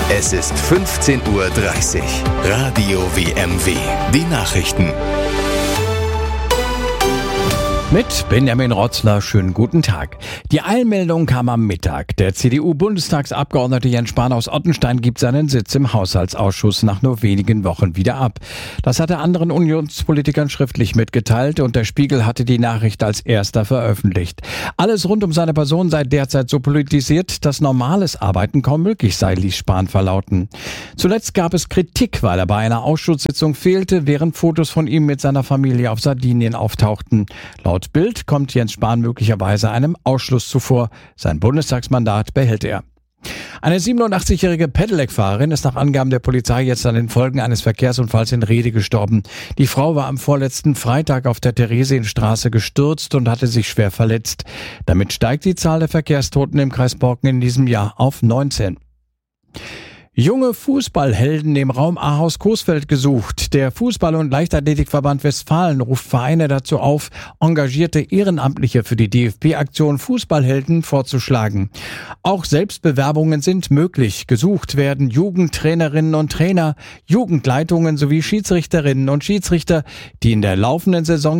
Es ist 15:30 Uhr. Radio WMW. Die Nachrichten. Mit Benjamin Rotzler, schönen guten Tag. Die Eilmeldung kam am Mittag. Der CDU-Bundestagsabgeordnete Jens Spahn aus Ottenstein gibt seinen Sitz im Haushaltsausschuss nach nur wenigen Wochen wieder ab. Das hat er anderen Unionspolitikern schriftlich mitgeteilt und der Spiegel hatte die Nachricht als erster veröffentlicht. Alles rund um seine Person sei derzeit so politisiert, dass normales Arbeiten kaum möglich sei, ließ Spahn verlauten. Zuletzt gab es Kritik, weil er bei einer Ausschusssitzung fehlte, während Fotos von ihm mit seiner Familie auf Sardinien auftauchten. Laut Bild kommt Jens Spahn möglicherweise einem Ausschluss zuvor. Sein Bundestagsmandat behält er. Eine 87-jährige Pedelec-Fahrerin ist nach Angaben der Polizei jetzt an den Folgen eines Verkehrsunfalls in Rhede gestorben. Die Frau war am vorletzten Freitag auf der Theresienstraße gestürzt und hatte sich schwer verletzt. Damit steigt die Zahl der Verkehrstoten im Kreis Borken in diesem Jahr auf 19. Junge Fußballhelden im Raum Ahaus-Coesfeld gesucht. Der Fußball- und Leichtathletikverband Westfalen ruft Vereine dazu auf, engagierte Ehrenamtliche für die DFB-Aktion Fußballhelden vorzuschlagen. Auch Selbstbewerbungen sind möglich. Gesucht werden Jugendtrainerinnen und Trainer, Jugendleitungen sowie Schiedsrichterinnen und Schiedsrichter, die in der laufenden Saison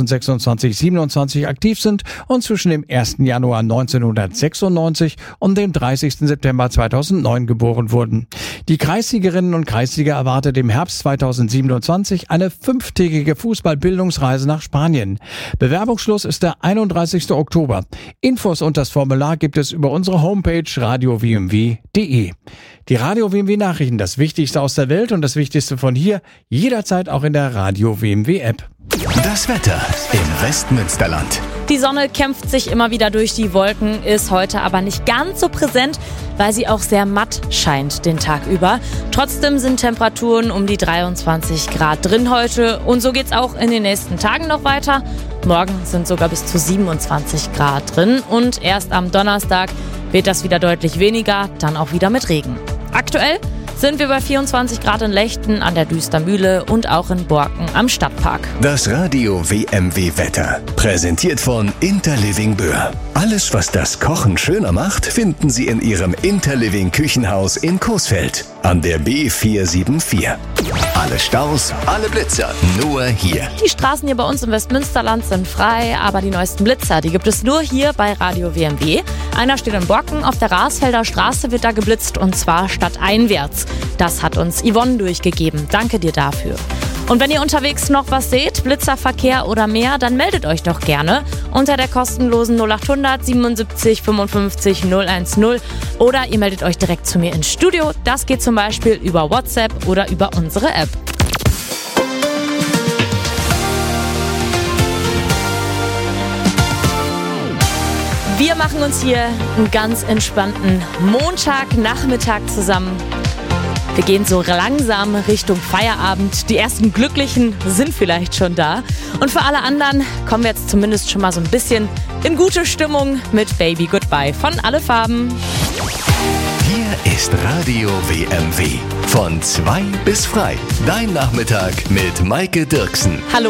2026-27 aktiv sind und zwischen dem 1. Januar 1996 und dem 30. September 2009 geboren wurden. Die Kreissigerinnen und Kreissieger erwartet im Herbst 2027 eine 5-tägige Fußballbildungsreise nach Spanien. Bewerbungsschluss ist der 31. Oktober. Infos und das Formular gibt es über unsere Homepage radiowmw.de. Die Radio WMW Nachrichten, das Wichtigste aus der Welt und das Wichtigste von hier, jederzeit auch in der Radio WMW App. Das Wetter im Westmünsterland. Die Sonne kämpft sich immer wieder durch die Wolken, ist heute aber nicht ganz so präsent, weil sie auch sehr matt scheint den Tag über. Trotzdem sind Temperaturen um die 23 Grad drin heute und so geht's auch in den nächsten Tagen noch weiter. Morgen sind sogar bis zu 27 Grad drin und erst am Donnerstag wird das wieder deutlich weniger, dann auch wieder mit Regen. Aktuell sind wir bei 24 Grad in Lechten an der Düstermühle und auch in Borken am Stadtpark. Das Radio WMW Wetter. Präsentiert von Interliving Böhr. Alles, was das Kochen schöner macht, finden Sie in Ihrem Interliving Küchenhaus in Coesfeld an der B474. Alle Staus, alle Blitzer, nur hier. Die Straßen hier bei uns im Westmünsterland sind frei, aber die neuesten Blitzer, die gibt es nur hier bei Radio WMW. Einer steht in Borken, auf der Rasfelder Straße wird da geblitzt und zwar stadteinwärts. Das hat uns Yvonne durchgegeben. Danke dir dafür. Und wenn ihr unterwegs noch was seht, Blitzerverkehr oder mehr, dann meldet euch doch gerne unter der kostenlosen 0800 77 55 010 oder ihr meldet euch direkt zu mir ins Studio. Das geht zum Beispiel über WhatsApp oder über unsere App. Wir machen uns hier einen ganz entspannten Montagnachmittag zusammen. Wir gehen so langsam Richtung Feierabend. Die ersten Glücklichen sind vielleicht schon da. Und für alle anderen kommen wir jetzt zumindest schon mal so ein bisschen in gute Stimmung mit Baby Goodbye von Alle Farben. Hier ist Radio WMW. Von 2 bis frei. Dein Nachmittag mit Maike Dirksen. Hallo.